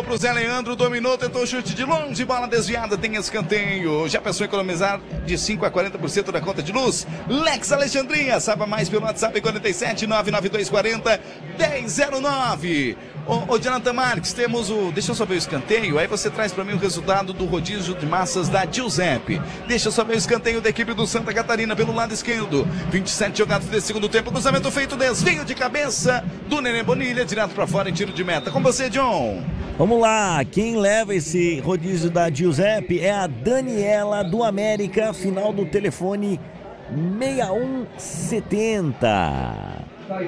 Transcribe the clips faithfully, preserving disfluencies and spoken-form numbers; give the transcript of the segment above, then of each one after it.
pro Zé Leandro, dominou, tentou chute de longe, bola desviada, tem escanteio. Já pensou em economizar de cinco a quarenta por cento da conta de luz? Lex Alexandria, saiba mais pelo WhatsApp quarenta e sete, nove nove dois quarenta, dez zero nove. Ô, ô Jonathan Marques, temos o... Deixa eu só ver o escanteio, aí você traz pra mim o resultado do rodízio de massas da Giuseppe. Deixa eu só ver o escanteio da equipe do Santa Catarina pelo lado esquerdo. vinte e sete jogados desse segundo tempo, cruzamento feito, desvio de cabeça do Nenê Bonilha, direto pra fora em tiro de meta. Com você, John. Vamos lá, quem leva esse rodízio da Giuseppe é a Daniela do América, final do telefone seis um setenta.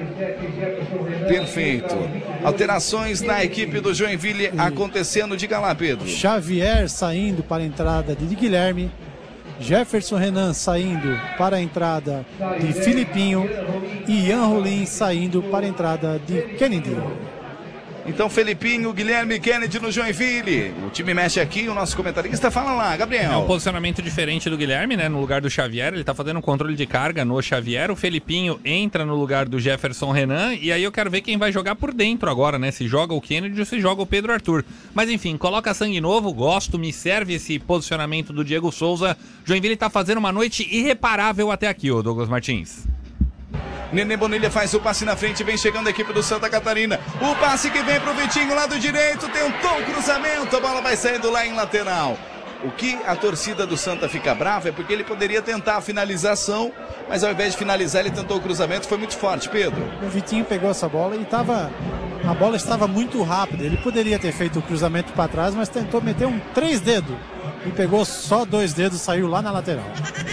Perfeito. Alterações na equipe do Joinville acontecendo. Diga lá, Pedro. Xavier saindo para a entrada de Guilherme. Jefferson Renan saindo para a entrada de Filipinho. E Ian Rolim saindo para a entrada de Kennedy. Então, Felipinho, Guilherme, Kennedy no Joinville. O time mexe aqui, o nosso comentarista fala lá, Gabriel. É um posicionamento diferente do Guilherme, né? No lugar do Xavier, ele tá fazendo um controle de carga no Xavier. O Felipinho entra no lugar do Jefferson Renan. E aí eu quero ver quem vai jogar por dentro agora, né? Se joga o Kennedy ou se joga o Pedro Arthur. Mas enfim, coloca sangue novo, gosto, me serve esse posicionamento do Diego Souza. Joinville tá fazendo uma noite irreparável até aqui, ô Douglas Martins. Nenê Bonilha faz o passe na frente, vem chegando a equipe do Santa Catarina. O passe que vem pro Vitinho, lado direito, tentou o cruzamento, a bola vai saindo lá em lateral. O que a torcida do Santa fica brava é porque ele poderia tentar a finalização, mas ao invés de finalizar ele tentou o cruzamento, foi muito forte, Pedro. O Vitinho pegou essa bola e tava, a bola estava muito rápida, ele poderia ter feito o cruzamento para trás, mas tentou meter um três dedos e pegou só dois dedos, saiu lá na lateral.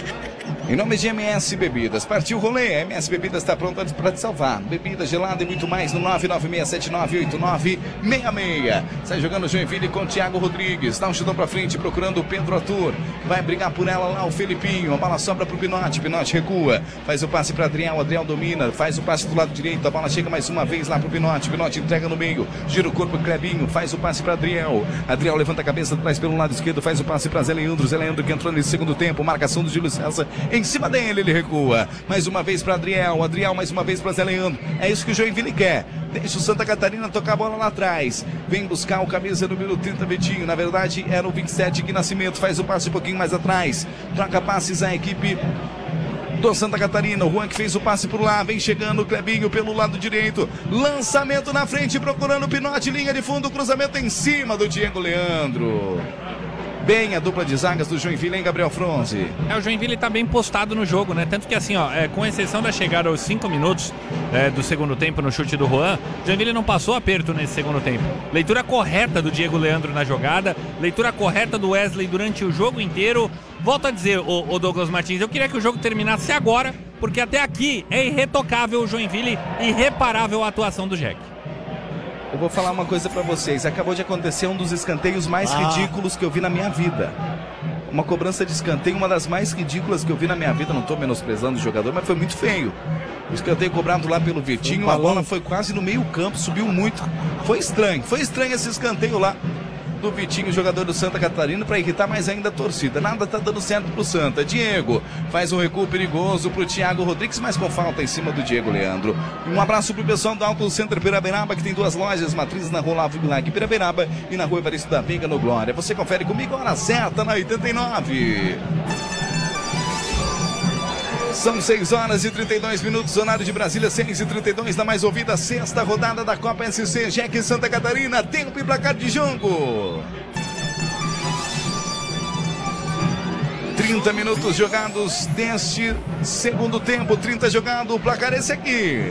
Em nome de M S Bebidas, partiu o rolê, a M S Bebidas está pronta para te salvar. Bebida gelada e muito mais no nove nove seis sete nove oito nove seis seis. Sai jogando Joinville com o Thiago Rodrigues, dá um chutão para frente procurando o Pedro Arthur. Vai brigar por ela lá o Felipinho, a bola sobra pro Pinote, Pinote recua. Faz o passe para Adriel, Adriel domina, faz o passe do lado direito, a bola chega mais uma vez lá pro Pinote, Pinote entrega no meio, gira o corpo, Clebinho, faz o passe para Adriel. Adriel levanta a cabeça, traz pelo lado esquerdo, faz o passe para Zé Leandro, Zé Leandro que entrou nesse segundo tempo, marcação do Júlio César. Em cima dele, ele recua. Mais uma vez para Adriel. Adriel mais uma vez para Zé Leandro. É isso que o Joinville quer. Deixa o Santa Catarina tocar a bola lá atrás. Vem buscar o camisa número trinta, Vitinho. Na verdade, era o vinte e sete que Nascimento. Faz o passe um pouquinho mais atrás. Troca passes a equipe do Santa Catarina. O Juan que fez o passe por lá. Vem chegando o Clebinho pelo lado direito. Lançamento na frente, procurando o Pinote. Linha de fundo, cruzamento em cima do Diego Leandro. Bem a dupla de zagas do Joinville, hein, Gabriel Fronzi? É, o Joinville tá bem postado no jogo, né? Tanto que assim, ó, é, com exceção da chegada aos cinco minutos é, do segundo tempo no chute do Juan, o Joinville não passou aperto nesse segundo tempo. Leitura correta do Diego Leandro na jogada, leitura correta do Wesley durante o jogo inteiro. Volto a dizer, o, o Douglas Martins, eu queria que o jogo terminasse agora, porque até aqui é irretocável o Joinville, irreparável a atuação do Jack. Eu vou falar uma coisa pra vocês. Acabou de acontecer um dos escanteios mais ah. ridículos que eu vi na minha vida. Uma cobrança de escanteio, uma das mais ridículas que eu vi na minha vida. Não tô menosprezando o jogador, mas foi muito feio. O escanteio cobrado lá pelo Vitinho, a bola foi quase no meio campo, subiu muito. Foi estranho, foi estranho esse escanteio lá do Vitinho, jogador do Santa Catarina, para irritar mais ainda a torcida. Nada tá dando certo pro Santa. Diego faz um recuo perigoso pro Thiago Rodrigues, mas com falta em cima do Diego Leandro. Um abraço pro pessoal do Auto Center Piraberaba, que tem duas lojas matrizes na rua Olavo Bilac, Piraberaba, e na rua Evaristo da Veiga, no Glória. Você confere comigo, hora certa na oitenta e nove. São seis horas e trinta e dois minutos, horário de Brasília, seis e trinta e dois, da mais ouvida sexta rodada da Copa S C, Jack Santa Catarina, tempo e placar de jogo. trinta minutos jogados deste segundo tempo, trinta jogado, o placar é esse aqui.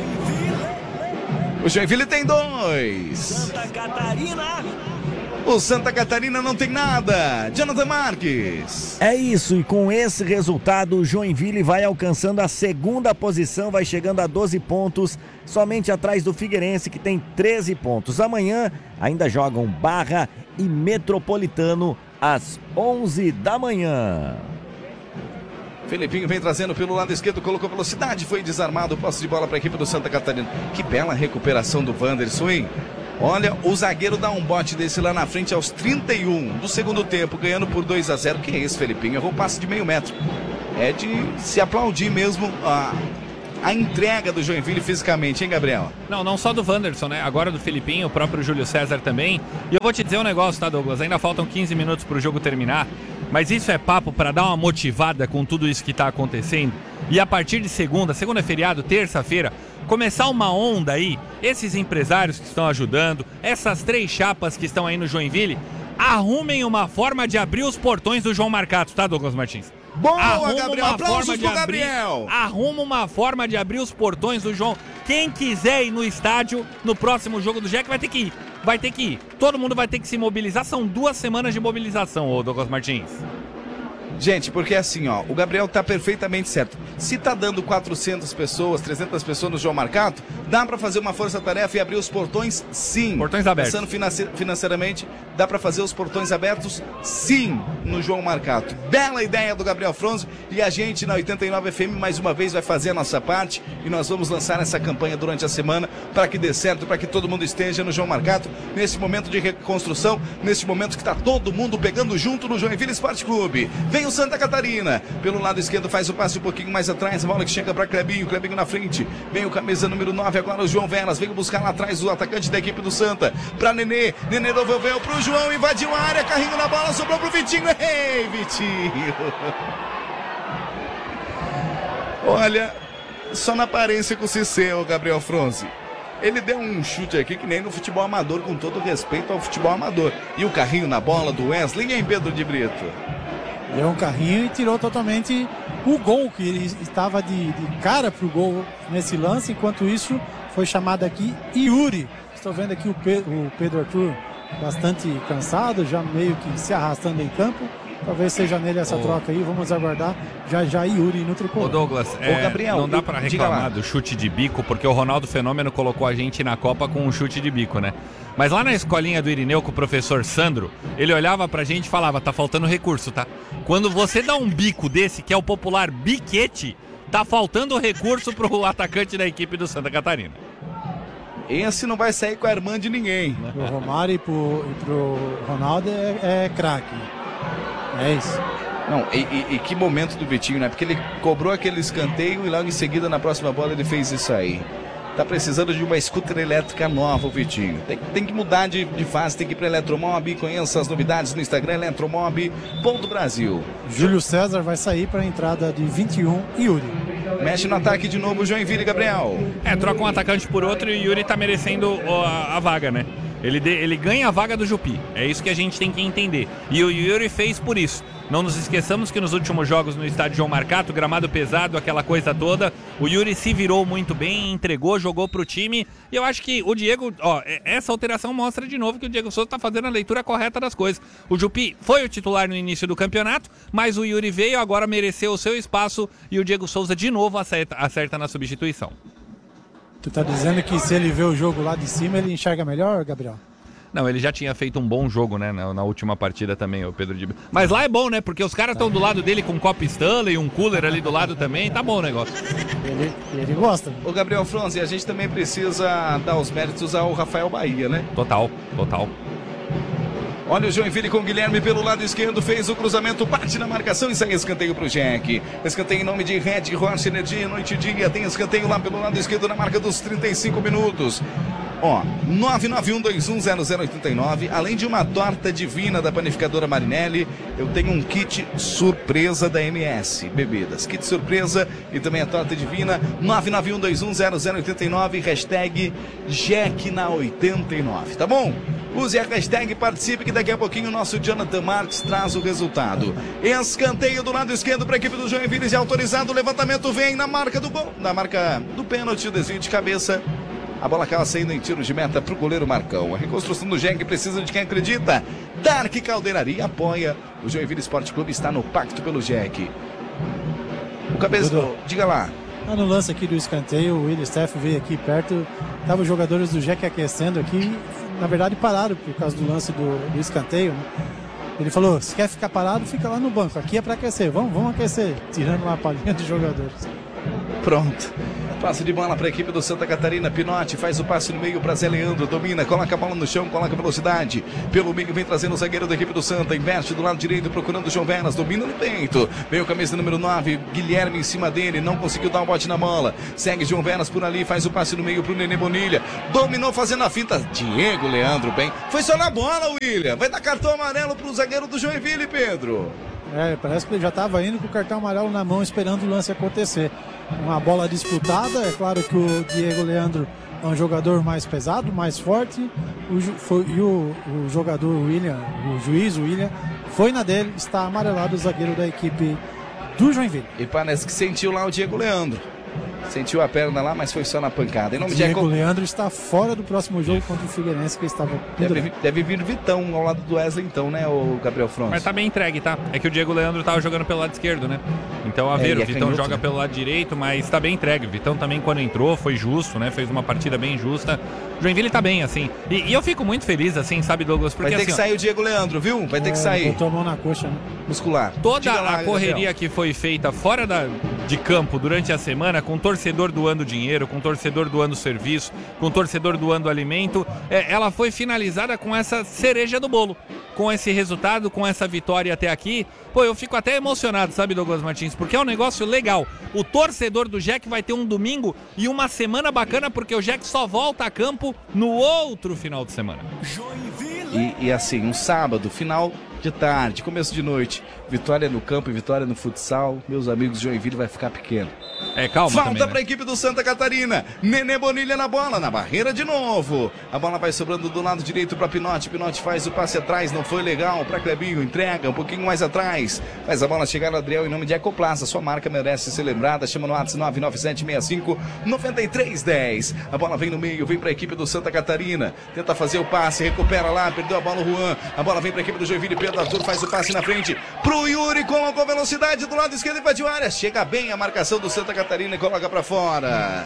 O Joinville tem dois. Santa Catarina. O Santa Catarina não tem nada. Jonathan Marques. É isso, e com esse resultado o Joinville vai alcançando a segunda posição, vai chegando a doze pontos, somente atrás do Figueirense, que tem treze pontos. Amanhã ainda jogam Barra e Metropolitano às onze da manhã. Felipinho vem trazendo pelo lado esquerdo, colocou velocidade, foi desarmado, posse de bola para a equipe do Santa Catarina. Que bela recuperação do Wanderson, hein? Olha, o zagueiro dá um bote desse lá na frente aos trinta e um do segundo tempo, ganhando por dois a zero. Que é esse, Felipinho? Errou um passe de meio metro. É de se aplaudir mesmo a, a entrega do Joinville fisicamente, hein, Gabriel? Não, não só do Wanderson, né? Agora do Filipinho, o próprio Júlio César também. E eu vou te dizer um negócio, tá, Douglas? Ainda faltam quinze minutos pro jogo terminar, mas isso é papo para dar uma motivada com tudo isso que tá acontecendo. E a partir de segunda, segunda é feriado, terça-feira, começar uma onda aí, esses empresários que estão ajudando, essas três chapas que estão aí no Joinville, arrumem uma forma de abrir os portões do João Marcato, tá, Douglas Martins? Boa, Arruma Gabriel! uma Aplausos forma de pro abrir, Gabriel! Arruma uma forma de abrir os portões do João. Quem quiser ir no estádio no próximo jogo do Jack vai ter que ir. Vai ter que ir. Todo mundo vai ter que se mobilizar. São duas semanas de mobilização, ô Douglas Martins. Gente, porque assim, ó, o Gabriel tá perfeitamente certo. Se tá dando quatrocentas pessoas, trezentas pessoas no João Marcato, dá pra fazer uma força-tarefa e abrir os portões? Sim. Portões abertos. Pensando finance- financeiramente, dá pra fazer os portões abertos? Sim, no João Marcato. Bela ideia do Gabriel Fronzo, e a gente na oitenta e nove F M mais uma vez vai fazer a nossa parte e nós vamos lançar essa campanha durante a semana para que dê certo, para que todo mundo esteja no João Marcato nesse momento de reconstrução, nesse momento que tá todo mundo pegando junto no Joinville Esporte Clube. Vem o Santa Catarina, pelo lado esquerdo faz o passe um pouquinho mais atrás, a bola que chega para Clebinho, Clebinho na frente, vem o camisa número nove, agora o João Velas, veio buscar lá atrás o atacante da equipe do Santa, para Nenê, Nenê devolveu pro João, invadiu a área, carrinho na bola, sobrou pro Vitinho, ei, Vitinho! Olha, só na aparência com o Ciceu, Gabriel Fronzi. Ele deu um chute aqui que nem no futebol amador, com todo respeito ao futebol amador. E o carrinho na bola do Wesley, em Pedro de Brito? Deu um carrinho e tirou totalmente o gol, que ele estava de, de cara pro gol nesse lance. Enquanto isso, foi chamado aqui Yuri. Estou vendo aqui o, Pe- o Pedro Arthur bastante cansado, já meio que se arrastando em campo. Talvez seja nele essa Ô. troca aí, vamos aguardar. Já já Yuri no tricolor. Ô Douglas, é, Gabriel, não dá eu- pra diga lá. reclamar do chute de bico, porque o Ronaldo Fenômeno colocou a gente na Copa com um chute de bico, né? Mas lá na escolinha do Irineu com o professor Sandro, ele olhava pra gente e falava, tá faltando recurso, tá? Quando você dá um bico desse, que é o popular biquete, tá faltando recurso pro atacante da equipe do Santa Catarina. Esse não vai sair com a irmã de ninguém. Pro Romário e pro, e pro Ronaldo é, é craque. É isso. Não, e, e- e que momento do Vitinho, né? Porque ele cobrou aquele escanteio e logo em seguida, na próxima bola, ele fez isso aí. Tá precisando de uma scooter elétrica nova, o Vitinho. Tem, tem que mudar de, de fase, tem que ir pra Eletromob. Conheça as novidades no Instagram, eletromob ponto brasil. Júlio César vai sair para a entrada de vinte e um, Yuri. Mexe no ataque de novo, Joinville, Gabriel. É, troca um atacante por outro e o Yuri tá merecendo ó, a, a vaga, né? Ele, de- ele ganha a vaga do Jupi. É isso que a gente tem que entender. E o Yuri fez por isso. Não nos esqueçamos que nos últimos jogos no estádio João Marcato, gramado pesado, aquela coisa toda, o Yuri se virou muito bem, entregou, jogou pro time. E eu acho que o Diego, ó, é- essa alteração mostra de novo que o Diego Souza tá fazendo a leitura correta das coisas. O Jupi foi o titular no início do campeonato, mas o Yuri veio, agora mereceu o seu espaço e o Diego Souza de novo acerta, acerta na substituição. Tu tá dizendo que se ele vê o jogo lá de cima, ele enxerga melhor, Gabriel? Não, ele já tinha feito um bom jogo, né, na, na última partida também, o Pedro de... Mas lá é bom, né, porque os caras estão do lado dele com um copo Stanley, um cooler ali do lado também, tá bom o negócio. Ele, ele gosta. Ô, Gabriel Fronzi, a gente também precisa dar os méritos ao Rafael Bahia, né? Total, total. Olha o Joinville com o Guilherme pelo lado esquerdo, fez o cruzamento, bate na marcação e sai escanteio pro Jack. Escanteio em nome de Red Rocha Energia, noite e dia, tem escanteio lá pelo lado esquerdo na marca dos trinta e cinco minutos. Ó, nove nove um dois um zero zero oito nove, além de uma torta divina da panificadora Marinelli, eu tenho um kit surpresa da M S Bebidas. Kit surpresa e também a torta divina, nove nove um dois um zero zero oito nove, hashtag Jack na oitenta e nove, tá bom? Use a hashtag, participe que daqui a pouquinho o nosso Jonathan Marques traz o resultado. Escanteio do lado esquerdo para a equipe do Joinville, já autorizado, o levantamento vem na marca do gol, na marca do pênalti, o desvio de cabeça. A bola acaba saindo em tiros de meta para o goleiro Marcão. A reconstrução do Jack precisa de quem acredita. Dark Caldeiraria apoia. O Joinville Esporte Clube está no pacto pelo Jack. O cabeça... Dudu. Diga lá. Tá no lance aqui do escanteio, o Willis Steff veio aqui perto. Tava os jogadores do Jack aquecendo aqui. Na verdade pararam por causa do lance do, do escanteio, né? Ele falou, se quer ficar parado, fica lá no banco. Aqui é para aquecer, vamos, vamos aquecer. Tirando uma palhinha dos jogadores. Pronto. Passe de bola para a equipe do Santa Catarina. Pinotti faz o passe no meio para Zé Leandro. Domina, coloca a bola no chão, coloca velocidade. Pelo meio vem trazendo o zagueiro da equipe do Santa. Inverte do lado direito, procurando o João Veras. Domina no peito. Veio o camisa número nove. Guilherme em cima dele. Não conseguiu dar um bote na bola. Segue João Veras por ali. Faz o passe no meio para o Nenê Bonilha. Dominou fazendo a finta. Diego Leandro bem. Foi só na bola, William. Vai dar cartão amarelo para o zagueiro do Joinville, Pedro. É, parece que ele já estava indo com o cartão amarelo na mão, esperando o lance acontecer. Uma bola disputada, é claro que o Diego Leandro é um jogador mais pesado, mais forte, o, foi, e o, o jogador William, o juiz William, foi na dele, está amarelado o zagueiro da equipe do Joinville. E parece que sentiu lá o Diego Leandro. Sentiu a perna lá, mas foi só na pancada. Em nome Diego de Eco... Leandro está fora do próximo jogo contra o Figueirense, que estava... Deve, deve vir Vitão ao lado do Wesley então, né, o Gabriel Fronso? Mas tá bem entregue, tá? É que o Diego Leandro tava jogando pelo lado esquerdo, né? Então, a ver, é, o Vitão canhoto, joga né? pelo lado direito, mas tá bem entregue. O Vitão também, quando entrou, foi justo, né? Fez uma partida bem justa. O Joinville tá bem, assim. E, e eu fico muito feliz, assim, sabe, Douglas? Porque, Vai ter assim, que sair o Diego Leandro, viu? Vai ter É, que sair. botou a mão na coxa, né? Muscular. Toda Diga lá, a correria Gabriel. que foi feita fora da, de campo durante a semana, com o torcedor doando dinheiro, com o torcedor doando serviço, com o torcedor doando alimento, é, ela foi finalizada com essa cereja do bolo. Com esse resultado, com essa vitória até aqui, pô, eu fico até emocionado, sabe, Douglas Martins? Porque é um negócio legal. O torcedor do Jack vai ter um domingo e uma semana bacana, porque o Jack só volta a campo no outro final de semana. E, e assim, um sábado, final de tarde, começo de noite, vitória no campo e vitória no futsal, meus amigos, Joinville vai ficar pequeno. É, calma Falta também, né? para a equipe do Santa Catarina. Nenê Bonilha na bola, na barreira de novo. A bola vai sobrando do lado direito para Pinotti. Pinotti faz o passe atrás, não foi legal. Para Clebinho, entrega um pouquinho mais atrás. Faz a bola chegar no Adriel em nome de Ecoplaza. Sua marca merece ser lembrada. Chama no WhatsApp nove nove sete seis cinco nove três um zero. A bola vem no meio, vem para a equipe do Santa Catarina. Tenta fazer o passe, recupera lá, perdeu a bola o Juan. A bola vem para a equipe do Joinville. Pedro Arthur faz o passe na frente pro Yuri, colocou velocidade do lado esquerdo e invadiu a área. Chega bem a marcação do Santa Catarina e coloca para fora.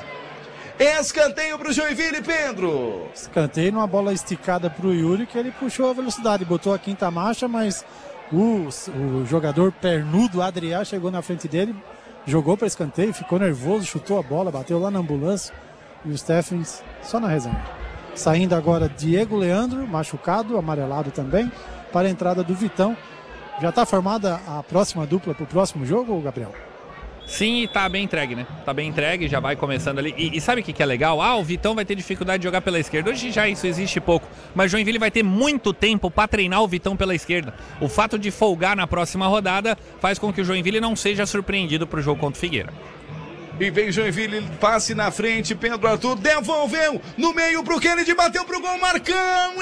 Escanteio pro Joinville, Pedro. Escanteio numa bola esticada pro Yuri, que ele puxou a velocidade, botou a quinta marcha, mas o, o jogador pernudo Adriel chegou na frente dele, jogou para escanteio, ficou nervoso, chutou a bola, bateu lá na ambulância e o Stephens só na resenha. Saindo agora Diego Leandro, machucado, amarelado também, para a entrada do Vitão. Já está formada a próxima dupla para o próximo jogo, Gabriel? Sim, e tá bem entregue, né? Tá bem entregue, já vai começando ali. E, e sabe o que, que é legal? Ah, o Vitão vai ter dificuldade de jogar pela esquerda. Hoje já isso existe pouco. Mas o Joinville vai ter muito tempo para treinar o Vitão pela esquerda. O fato de folgar na próxima rodada faz com que o Joinville não seja surpreendido pro jogo contra o Figueira. E vem Joinville, passe na frente, Pedro Arthur devolveu no meio pro Kennedy, bateu pro gol, Marcão,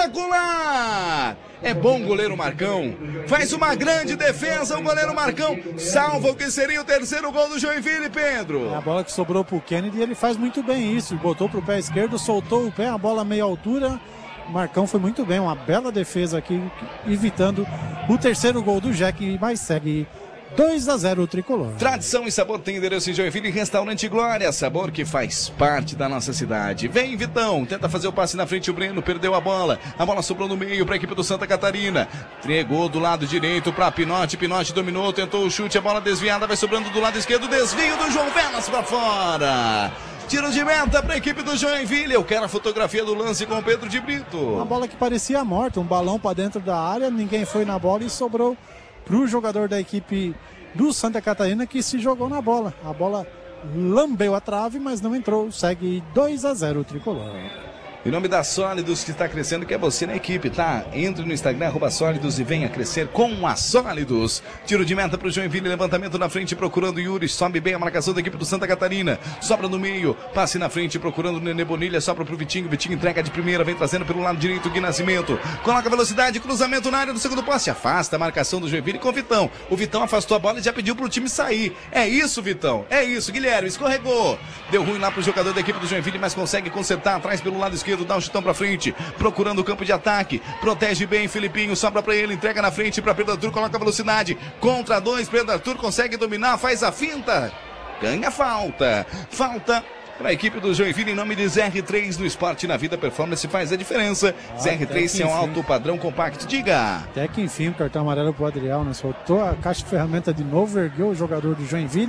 espetacular! É bom o goleiro Marcão, faz uma grande defesa o goleiro Marcão, salva o que seria o terceiro gol do Joinville, Pedro. É a bola que sobrou pro Kennedy e ele faz muito bem isso, botou pro pé esquerdo, soltou o pé, a bola meia altura, o Marcão foi muito bem, uma bela defesa aqui, evitando o terceiro gol do Jack, mas segue dois a zero o tricolor. Tradição e sabor tem endereço em Joinville, Restaurante Glória, sabor que faz parte da nossa cidade. Vem Vitão, tenta fazer o passe na frente, o Breno perdeu a bola, a bola sobrou no meio para a equipe do Santa Catarina, entregou do lado direito para Pinotti, Pinotti dominou, tentou o chute, a bola desviada, vai sobrando do lado esquerdo, desvio do João Velas para fora. Tiro de meta para a equipe do Joinville. Eu quero a fotografia do lance com o Pedro de Brito. Uma bola que parecia morta, um balão para dentro da área, ninguém foi na bola e sobrou para o jogador da equipe do Santa Catarina que se jogou na bola. A bola lambeu a trave, mas não entrou. Segue dois a zero o tricolor. Em nome da Sólidos, que está crescendo, que é você na equipe, tá? Entre no Instagram, arroba Sólidos e venha crescer com a Sólidos. Tiro de meta para o Joinville, levantamento na frente, procurando Yuri, sobe bem a marcação da equipe do Santa Catarina, sobra no meio, passe na frente, procurando o Nenê Bonilha, sobra para o Vitinho, Vitinho entrega de primeira, vem trazendo pelo lado direito o Gui Nascimento, coloca velocidade, cruzamento na área do segundo poste, afasta a marcação do Joinville com o Vitão. O Vitão afastou a bola e já pediu para o time sair. É isso, Vitão, é isso, Guilherme, escorregou. Deu ruim lá para o jogador da equipe do Joinville, mas consegue consertar atrás pelo lado esquerdo, dá um chutão para frente, procurando o campo de ataque, protege bem Filipinho, sobra para ele, entrega na frente para Pedro Arthur, coloca velocidade, contra dois, Pedro Arthur consegue dominar, faz a finta, ganha falta, falta para a equipe do Joinville em nome de Z R três no esporte na vida, performance faz a diferença. Ah, Z R três é um alto padrão compacto, diga. Até que enfim o cartão amarelo pro Adriel, né? Soltou a caixa de ferramenta de novo, ergueu o jogador do Joinville,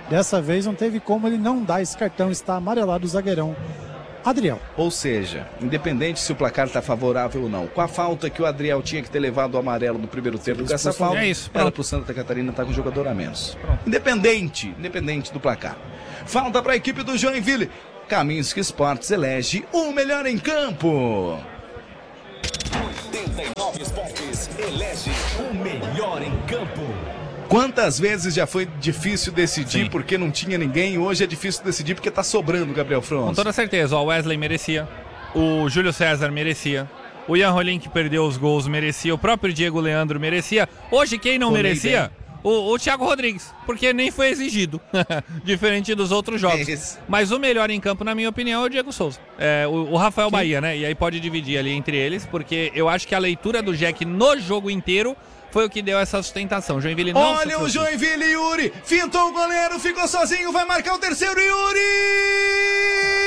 Dessa vez não teve como ele não dar esse cartão, está amarelado o zagueirão Adriel. Ou seja, independente se o placar está favorável ou não, com a falta que o Adriel tinha que ter levado o amarelo no primeiro tempo, com essa falta, é isso, era pro Santa Catarina estar com o jogador a menos. Pronto. Independente, independente do placar. Falta para a equipe do Joinville. Kaminski Esportes elege o melhor em campo. oitenta e nove Esportes elege o melhor em campo. Quantas vezes já foi difícil decidir Sim. porque não tinha ninguém, hoje é difícil decidir porque tá sobrando, Gabriel Fronz. Com toda certeza, o Wesley merecia, o Júlio César merecia, o Ian Rolim, que perdeu os gols, merecia, o próprio Diego Leandro merecia. Hoje quem não Rolei merecia? O, o Thiago Rodrigues, porque nem foi exigido, diferente dos outros jogos. É Mas o melhor em campo, na minha opinião, é o Diego Souza. É, o, o Rafael Bahia, né? E aí pode dividir ali entre eles, porque eu acho que a leitura do Jack no jogo inteiro foi o que deu essa sustentação. Joinville não Olha o Joinville, Yuri, fintou o goleiro, ficou sozinho, vai marcar o terceiro, Yuri!